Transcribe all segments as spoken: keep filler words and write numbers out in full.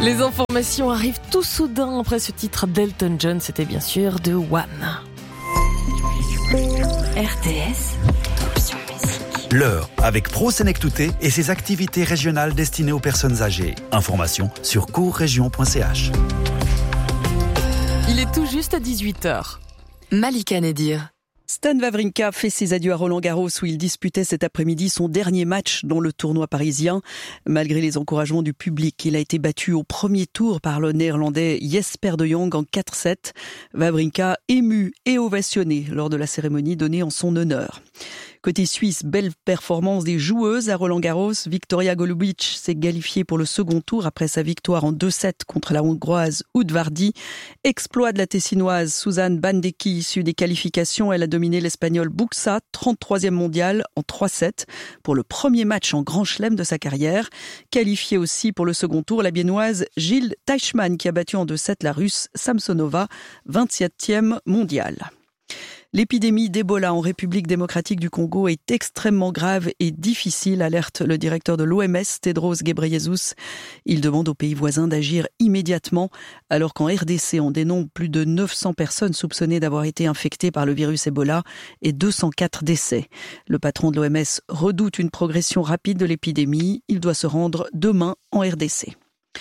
Les informations arrivent tout soudain après ce titre d'Elton John, c'était bien sûr de One. R T S, option musique. L'heure avec Pro Senectouté et ses activités régionales destinées aux personnes âgées. Information sur courrégion point c h. Il est tout juste à dix-huit heures. Malika Nedir. Stan Wawrinka fait ses adieux à Roland-Garros où il disputait cet après-midi son dernier match dans le tournoi parisien. Malgré les encouragements du public, il a été battu au premier tour par le néerlandais Jesper de Jong en quatre sept. Wawrinka ému et ovationné lors de la cérémonie donnée en son honneur. Côté suisse, belle performance des joueuses à Roland-Garros. Victoria Golubic s'est qualifiée pour le second tour après sa victoire en deux sept contre la hongroise Udvardy. Exploit de la tessinoise Suzanne Bandecki issue des qualifications. Elle a dominé l'espagnole Buxa, trente-troisième mondiale, en trois sept pour le premier match en Grand Chelem de sa carrière. Qualifiée aussi pour le second tour, la biennoise Gilles Teichmann qui a battu en deux sept la russe Samsonova, vingt-septième mondiale. L'épidémie d'Ebola en République démocratique du Congo est extrêmement grave et difficile, alerte le directeur de l'O M S, Tedros Ghebreyesus. Il demande aux pays voisins d'agir immédiatement, alors qu'en R D C, on dénombre plus de neuf cents personnes soupçonnées d'avoir été infectées par le virus Ebola et deux cent quatre décès. Le patron de l'O M S redoute une progression rapide de l'épidémie. Il doit se rendre demain en R D C.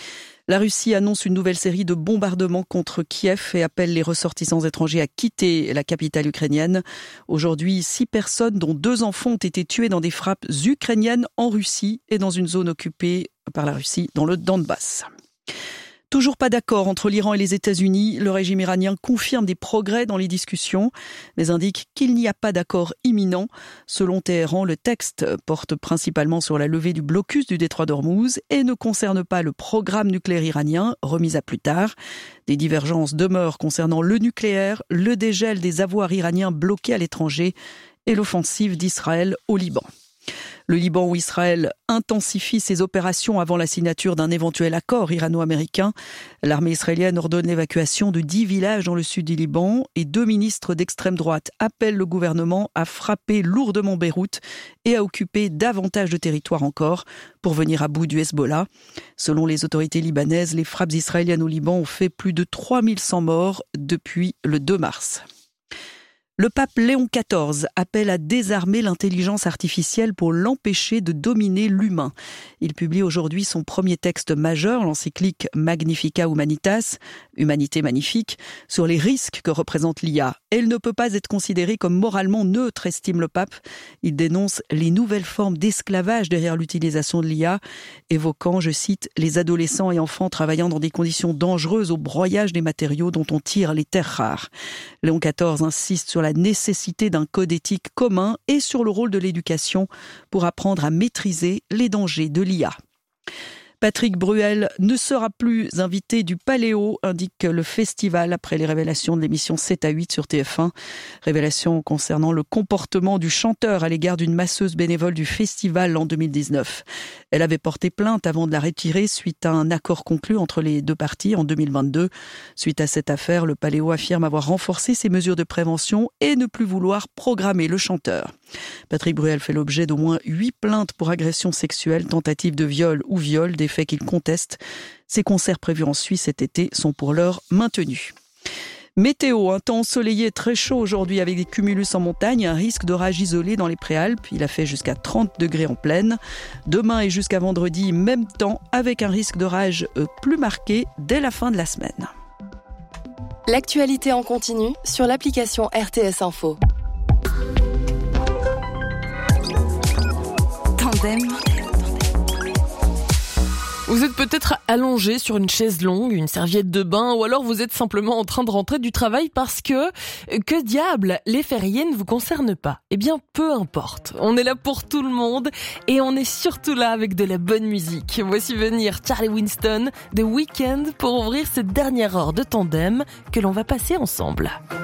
La Russie annonce une nouvelle série de bombardements contre Kiev et appelle les ressortissants étrangers à quitter la capitale ukrainienne. Aujourd'hui, six personnes, dont deux enfants, ont été tuées dans des frappes ukrainiennes en Russie et dans une zone occupée par la Russie dans le Donbass. Toujours pas d'accord entre l'Iran et les États-Unis. Le régime iranien confirme des progrès dans les discussions, mais indique qu'il n'y a pas d'accord imminent. Selon Téhéran, le texte porte principalement sur la levée du blocus du détroit d'Ormuz et ne concerne pas le programme nucléaire iranien, remis à plus tard. Des divergences demeurent concernant le nucléaire, le dégel des avoirs iraniens bloqués à l'étranger et l'offensive d'Israël au Liban. Le Liban ou Israël intensifie ses opérations avant la signature d'un éventuel accord irano-américain. L'armée israélienne ordonne l'évacuation de dix villages dans le sud du Liban et deux ministres d'extrême droite appellent le gouvernement à frapper lourdement Beyrouth et à occuper davantage de territoire encore pour venir à bout du Hezbollah. Selon les autorités libanaises, les frappes israéliennes au Liban ont fait plus de trois mille cent morts depuis le deux mars. Le pape Léon quatorze appelle à désarmer l'intelligence artificielle pour l'empêcher de dominer l'humain. Il publie aujourd'hui son premier texte majeur, l'encyclique Magnificat Humanitas, Humanité magnifique, sur les risques que représente l'I A. Elle ne peut pas être considérée comme moralement neutre, estime le pape. Il dénonce les nouvelles formes d'esclavage derrière l'utilisation de l'I A, évoquant, je cite, les adolescents et enfants travaillant dans des conditions dangereuses au broyage des matériaux dont on tire les terres rares. Léon quatorze insiste sur la nécessité d'un code éthique commun et sur le rôle de l'éducation pour apprendre à maîtriser les dangers de l'I A. Patrick Bruel ne sera plus invité du Paléo, indique le festival après les révélations de l'émission sept à huit sur T F un. Révélations concernant le comportement du chanteur à l'égard d'une masseuse bénévole du festival en deux mille dix-neuf. Elle avait porté plainte avant de la retirer suite à un accord conclu entre les deux parties en deux mille vingt-deux. Suite à cette affaire, le Paléo affirme avoir renforcé ses mesures de prévention et ne plus vouloir programmer le chanteur. Patrick Bruel fait l'objet d'au moins huit plaintes pour agression sexuelle, tentative de viol ou viol, des faits qu'il conteste. Ses concerts prévus en Suisse cet été sont pour l'heure maintenus. Météo, un temps ensoleillé très chaud aujourd'hui avec des cumulus en montagne, un risque d'orage isolé dans les Préalpes. Il a fait jusqu'à trente degrés en plaine. Demain et jusqu'à vendredi, même temps, avec un risque d'orage plus marqué dès la fin de la semaine. L'actualité en continu sur l'application R T S Info. Tandem. Vous êtes peut-être allongé sur une chaise longue, une serviette de bain, ou alors vous êtes simplement en train de rentrer du travail parce que, que diable, les fériés ne vous concernent pas. Eh bien, peu importe. On est là pour tout le monde et on est surtout là avec de la bonne musique. Voici venir Charlie Winston, The Weeknd, pour ouvrir cette dernière heure de tandem que l'on va passer ensemble.